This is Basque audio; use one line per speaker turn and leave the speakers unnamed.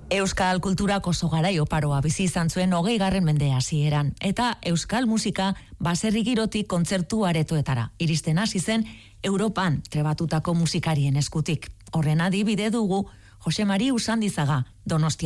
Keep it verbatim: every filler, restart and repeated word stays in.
Euskal kulturak oso garai oparoa bizi izan zuen hogeigarren mende hasieran, eta euskal musika baserri girotik kontzertu aretoetara iristen hasi zen Europan trebatutako musikarien eskutik. Horren adibide dugu Jose Mari Usandizaga, Donostia